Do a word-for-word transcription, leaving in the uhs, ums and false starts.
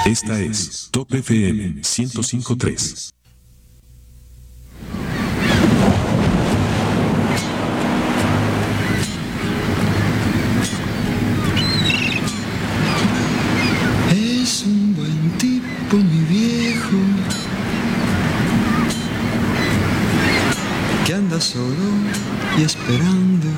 Esta es Top F M ciento cinco punto tres. Es un buen tipo, mi viejo, que anda solo y esperando